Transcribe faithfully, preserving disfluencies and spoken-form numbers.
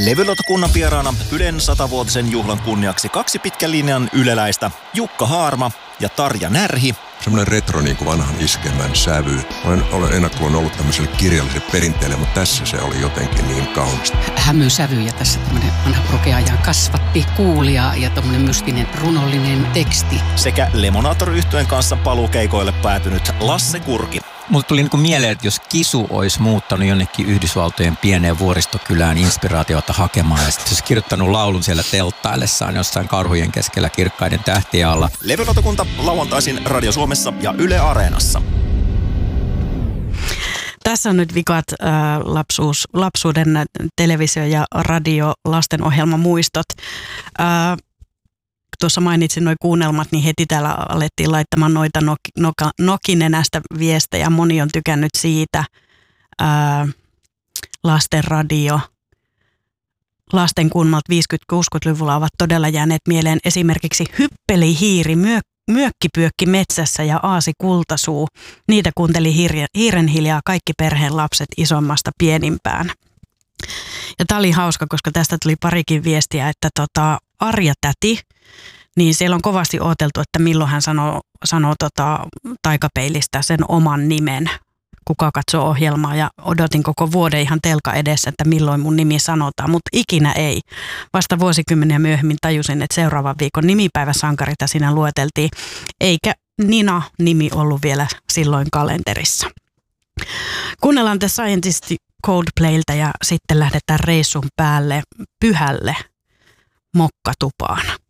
Levylautakunnan vieraana Ylen satavuotisen juhlan kunniaksi kaksi pitkän linjan yleläistä, Jukka Haarma ja Tarja Närhi. Semmoinen retro niin kuin vanhan iskemän sävy. Olen, olen ennakkoon ollut tämmöiselle kirjalliselle perinteelle, mutta tässä se oli jotenkin niin kaunista. Hämysävy ja tässä tämmöinen vanha prokeajan kasvatti kuulia ja tämmöinen mystinen runollinen teksti. Sekä Lemonaator-yhtyeen kanssa paluukeikoille päätynyt Lasse Kurki. Mulle tuli niinku mieleen, että jos Kisu olisi muuttanut jonnekin Yhdysvaltojen pieneen vuoristokylään inspiraatiota hakemaan ja sitten olisi kirjoittanut laulun siellä telttaillessaan jossain karhujen keskellä kirkkaiden tähtien alla. Levylautakunta lauantaisin Radio Suomessa ja Yle Areenassa. Tässä on nyt vikat äh, lapsuus, lapsuuden televisio- ja radio lastenohjelmamuistot. Äh, Tuossa mainitsin nuo kuunnelmat, niin heti täällä alettiin laittamaan noita nok, noka, nokinenästä viestejä. Moni on tykännyt siitä. Ää, lastenradio. Lastenkuunnelmat viisikymmentä-kuusikymmentäluvulla ovat todella jääneet mieleen esimerkiksi Hyppeli hiiri, myö, Myökkipyökki metsässä ja Aasi kultasuu. Niitä kuunteli hiire, hiiren hiljaa kaikki perheen lapset isommasta pienimpään. Ja tämä oli hauska, koska tästä tuli parikin viestiä, että tota, Arja täti, niin siellä on kovasti odoteltu, että milloin hän sanoo, sanoo tota, taikapeilistä sen oman nimen, kuka katsoo ohjelmaa. Ja odotin koko vuoden ihan telka edessä, että milloin mun nimi sanotaan, mutta ikinä ei. Vasta vuosikymmeniä myöhemmin tajusin, että seuraavan viikon nimipäiväsankarita siinä lueteltiin, eikä Nina-nimi ollut vielä silloin kalenterissa. Kuunnellaan The Scientist Coldplayltä ja sitten lähdetään reissun päälle pyhälle mokkatupaan.